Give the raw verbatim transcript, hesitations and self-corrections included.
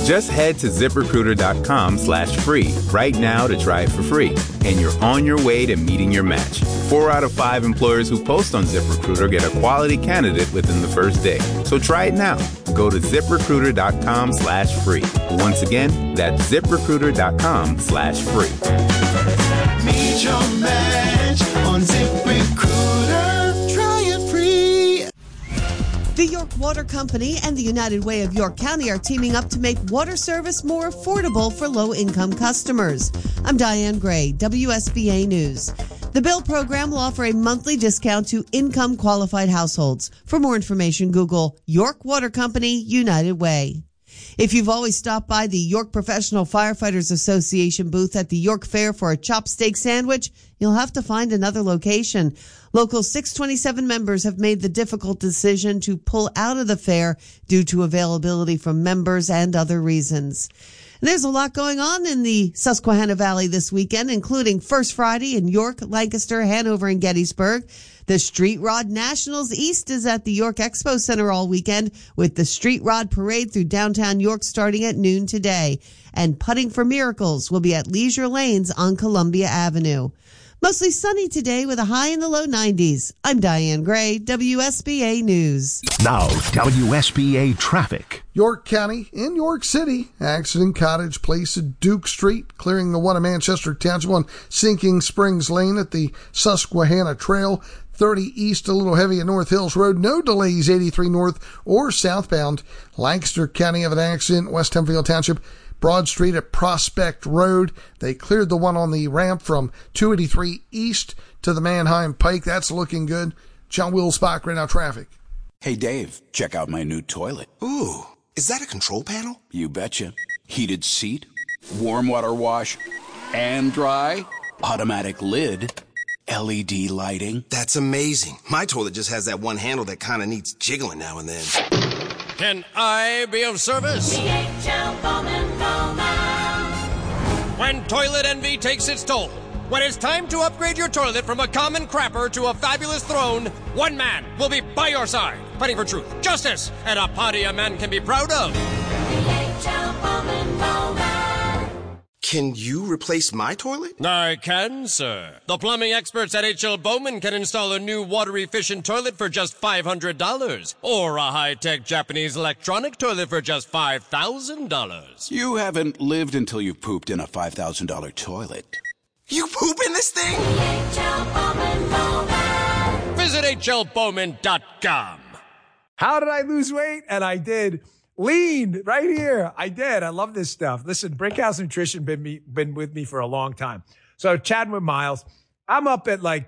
Just head to ZipRecruiter.com slash free right now to try it for free. And you're on your way to meeting your match. Four out of five employers who post on ZipRecruiter get a quality candidate within the first day. So try it now. Go to ZipRecruiter.com slash free. Once again, that's ZipRecruiter.com slash free. Meet your match on ZipRecruiter. Try it free. The York Water Company and the United Way of York County are teaming up to make water service more affordable for low-income customers. I'm Diane Gray, W S B A News. The Bill program will offer a monthly discount to income-qualified households. For more information, Google York Water Company, United Way. If you've always stopped by the York Professional Firefighters Association booth at the York Fair for a chopped steak sandwich, you'll have to find another location. Local six twenty-seven members have made the difficult decision to pull out of the fair due to availability from members and other reasons. There's a lot going on in the Susquehanna Valley this weekend, including First Friday in York, Lancaster, Hanover, and Gettysburg. The Street Rod Nationals East is at the York Expo Center all weekend with the Street Rod Parade through downtown York starting at noon today. And Putting for Miracles will be at Leisure Lanes on Columbia Avenue. Mostly sunny today with a high in the low nineties. I'm Diane Gray, W S B A News. Now, W S B A traffic. York County in York City. Accident Cottage Place at Duke Street, clearing the one in Manchester Township on Sinking Springs Lane at the Susquehanna Trail. thirty East, a little heavy at North Hills Road. No delays, eighty-three North or southbound. Lancaster County have an accident, West Hempfield Township. Broad Street at Prospect Road. They cleared the one on the ramp from two eighty-three East to the Manheim Pike. That's looking good. John Wills-Bach, right now traffic. Hey, Dave, check out my new toilet. Ooh, is that a control panel? You betcha. Heated seat, warm water wash, and dry, automatic lid, L E D lighting. That's amazing. My toilet just has that one handle that kind of needs jiggling now and then. Can I be of service? D H L Bowman Bowman. When toilet envy takes its toll, when it's time to upgrade your toilet from a common crapper to a fabulous throne, one man will be by your side, fighting for truth, justice, and a party a man can be proud of. D H L Bowman Bowman. Can you replace my toilet? I can, sir. The plumbing experts at H L Bowman can install a new water-efficient toilet for just five hundred dollars, or a high-tech Japanese electronic toilet for just five thousand dollars. You haven't lived until you've pooped in a five thousand dollars toilet. You poop in this thing? H L Bowman Bowman. Visit H L Bowman dot com. How did I lose weight? And I did. Lean right here. I did. I love this stuff. Listen, Brickhouse Nutrition been me been with me for a long time. So chatting with Miles, I'm up at like